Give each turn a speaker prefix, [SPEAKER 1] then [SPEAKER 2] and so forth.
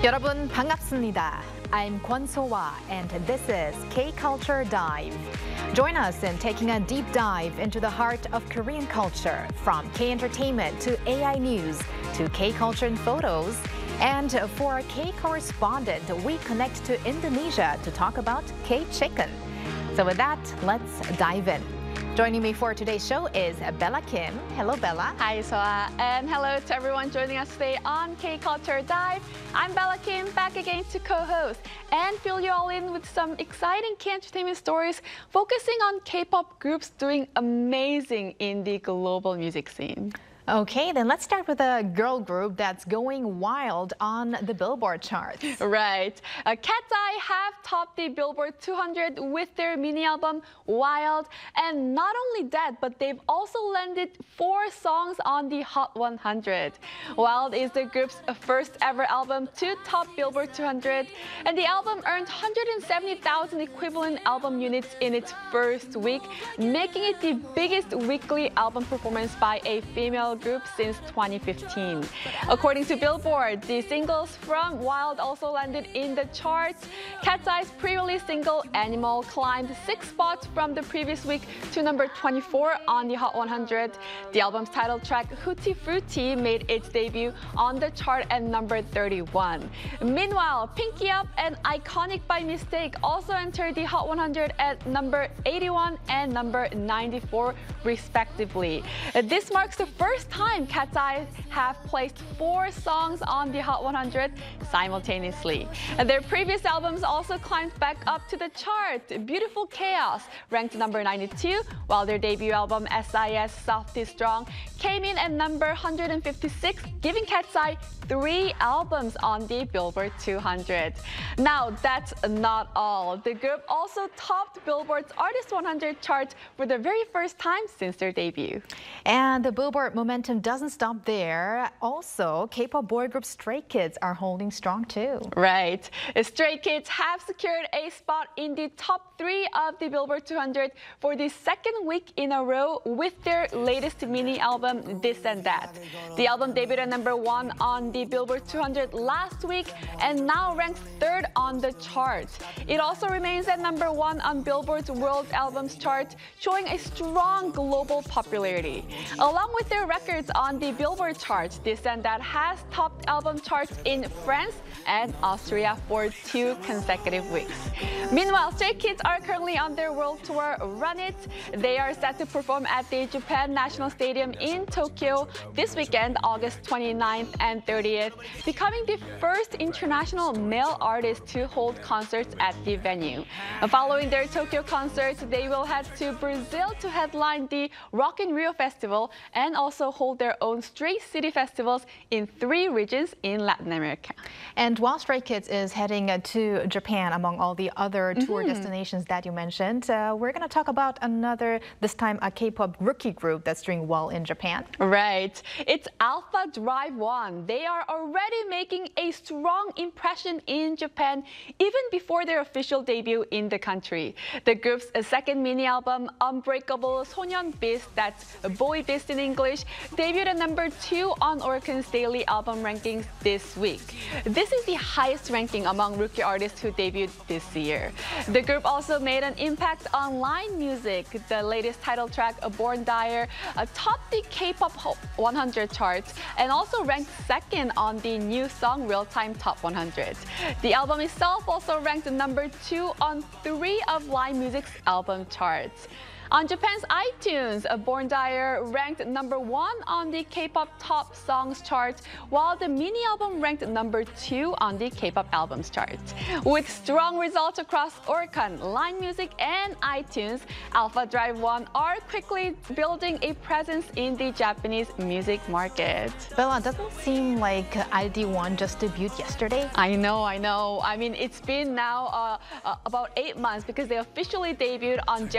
[SPEAKER 1] 여러분 반갑습니다. I'm Kwon So-hwa and this is K-Culture Dive. Join us in taking a deep dive into the heart of Korean culture, from K-entertainment to AI news to K-culture in photos. And for our K-correspondent, we connect to Indonesia to talk about K-chicken. So with that, let's dive in. Joining me for today's show is Bella Kim. Hello, Bella.
[SPEAKER 2] Hi, Soa. And hello to everyone joining us today on K-Culture Dive. I'm Bella Kim, back again to co-host and fill you all in with some exciting K-entertainment stories focusing on K-pop groups doing amazing in the global music scene.
[SPEAKER 1] Okay, then let's start with a girl group that's going wild on the Billboard charts.
[SPEAKER 2] Right. Cat's Eye have topped the Billboard 200 with their mini album Wild. And not only that, but they've also landed 4 songs on the Hot 100. Wild is the group's first ever album to top Billboard 200. And the album earned 170,000 equivalent album units in its first week, making it the biggest weekly album performance by a female group since 2015. According to Billboard, the singles from Wild also landed in the charts. Cat's Eye's pre-release single Animal climbed 6 spots from the previous week to number 24 on the Hot 100. The album's title track Hootie Fruity made its debut on the chart at number 31. Meanwhile, Pinky Up and Iconic by Mistake also entered the Hot 100 at number 81 and number 94 respectively. This marks the first time Cat's Eye have placed 4 songs on the Hot 100 simultaneously. Their previous albums also climbed back up to the chart. Beautiful Chaos ranked number 92, while their debut album SIS Soft is Strong came in at number 156, giving Cat's Eye 3 albums on the Billboard 200. Now, that's not all. The group also topped Billboard's Artist 100 chart for the very first time since their debut.
[SPEAKER 1] And the Billboard momentum doesn't stop there. Also, K-pop boy group Stray Kids are holding strong too.
[SPEAKER 2] Right. Stray Kids have secured a spot in the top 3 of the Billboard 200 for the 2nd week in a row with their latest mini album, This and That. The album debuted at number 1 on the Billboard 200 last week and now ranks 3rd on the chart. It also remains at number 1 on Billboard's World Albums chart, showing a strong global popularity. Along with their records on the Billboard charts, This and That has topped album charts in France and Austria for 2 consecutive weeks. Meanwhile, Stray Kids are currently on their world tour Run It. They are set to perform at the Japan National Stadium in Tokyo this weekend, August 29th and 30th, becoming the first international male artist to hold concerts at the venue. Following their Tokyo concert, they will head to Brazil to headline the Rock in Rio Festival and also hold their own Stray City festivals in 3 regions in Latin America.
[SPEAKER 1] And while Stray Kids is heading to Japan, among all the other tour destinations that you mentioned, we're going to talk about another, this time a K-pop rookie group that's doing well in Japan.
[SPEAKER 2] Right. It's Alpha Drive One. They are already making a strong impression in Japan even before their official debut in the country. The group's 2nd mini album, Unbreakable Sonyeon Beast, that's Boy Beast in English, debuted at number 2 on Orichan's daily album rankings this week. This is the highest ranking among rookie artists who debuted this year. The group also made an impact on Line Music. The latest title track, Born Dire, topped the K-pop 100 charts and also ranked 2nd on the new song Real Time Top 100. The album itself also ranked number 2 on 3 of Line Music's album charts. On Japan's iTunes, Born Dire ranked number 1 on the K-pop top songs chart, while the mini album ranked number 2 on the K-pop albums chart. With strong results across Orichan, Line Music, and iTunes, Alpha Drive One are quickly building a presence in the Japanese music market.
[SPEAKER 1] Bella, doesn't seem like ID1 just debuted yesterday.
[SPEAKER 2] I know. I mean, it's been now about 8 months because they officially debuted on